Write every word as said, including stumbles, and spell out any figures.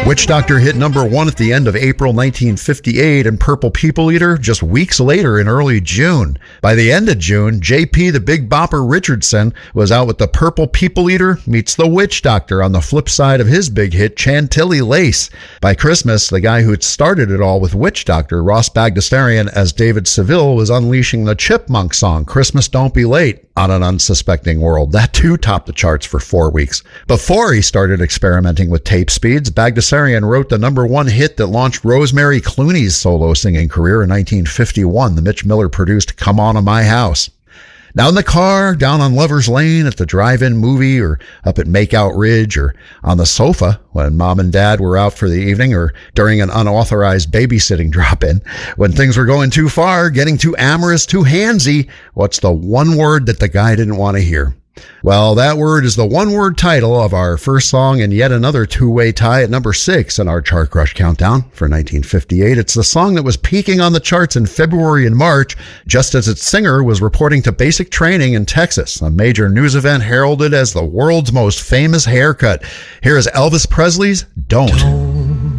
Witch Doctor hit number one at the end of April nineteen fifty-eight, and Purple People Eater just weeks later in early June. By the end of June, J P the Big Bopper Richardson was out with the Purple People Eater meets the Witch Doctor on the flip side of his big hit Chantilly Lace. By Christmas, the guy who had started it all with Witch Doctor, Ross Bagdasarian as David Seville, was unleashing the Chipmunk song Christmas Don't Be Late on an unsuspecting world. That too topped the charts for four weeks. Before he started experimenting with tape speeds, Bagdasarian wrote the number one hit that launched Rosemary Clooney's solo singing career in nineteen fifty-one, the Mitch Miller produced Come On to My House. Now in the car, down on Lover's Lane, at the drive-in movie, or up at Makeout Ridge, or on the sofa when mom and dad were out for the evening, or during an unauthorized babysitting drop-in. When things were going too far, getting too amorous, too handsy, what's the one word that the guy didn't want to hear? Well, that word is the one-word title of our first song and yet another two-way tie at number six in our Chart Crush Countdown for nineteen fifty-eight. It's the song that was peaking on the charts in February and March, just as its singer was reporting to basic training in Texas, a major news event heralded as the world's most famous haircut. Here is Elvis Presley's Don't. Don't